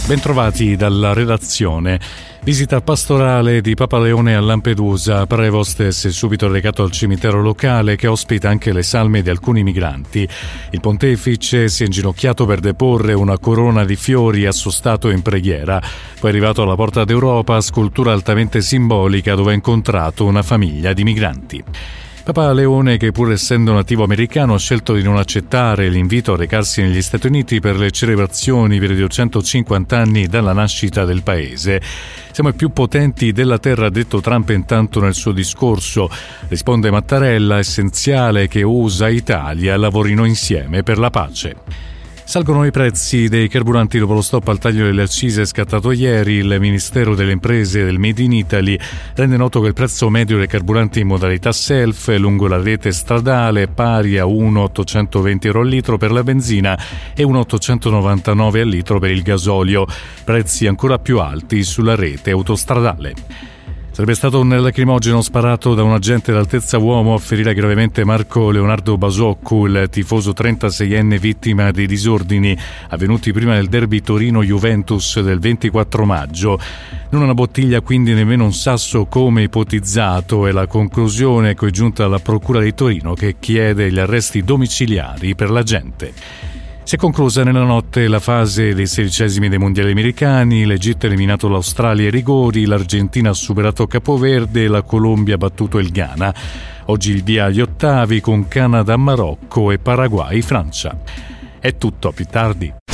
Bentrovati dalla redazione. Visita pastorale di Papa Leone a Lampedusa. Prevostes è subito recato al cimitero locale che ospita anche le salme di alcuni migranti. Il pontefice si è inginocchiato per deporre una corona di fiori a suo stato in preghiera. Poi è arrivato alla Porta d'Europa, scultura altamente simbolica dove ha incontrato una famiglia di migranti. Papa Leone, che pur essendo nativo americano ha scelto di non accettare l'invito a recarsi negli Stati Uniti per le celebrazioni per i 250 anni dalla nascita del paese. Siamo i più potenti della terra, ha detto Trump intanto nel suo discorso. Risponde Mattarella, essenziale che USA e Italia lavorino insieme per la pace. Salgono i prezzi dei carburanti dopo lo stop al taglio delle accise scattato ieri. Il Ministero delle Imprese del Made in Italy rende noto che il prezzo medio dei carburanti in modalità self lungo la rete stradale è pari a 1,820 euro al litro per la benzina e 1,899 al litro per il gasolio, prezzi ancora più alti sulla rete autostradale. Sarebbe stato un lacrimogeno sparato da un agente d'altezza uomo a ferire gravemente Marco Leonardo Basoccu, il tifoso 36enne vittima dei disordini avvenuti prima del derby Torino-Juventus del 24 maggio. Non una bottiglia, quindi nemmeno un sasso come ipotizzato, è la conclusione che è giunta alla Procura di Torino, che chiede gli arresti domiciliari per l'agente. Si è conclusa nella notte la fase dei 16esimi dei mondiali americani. L'Egitto ha eliminato l'Australia ai rigori, l'Argentina ha superato Capoverde e la Colombia ha battuto il Ghana. Oggi il via agli ottavi con Canada, Marocco e Paraguay, Francia. È tutto, a più tardi.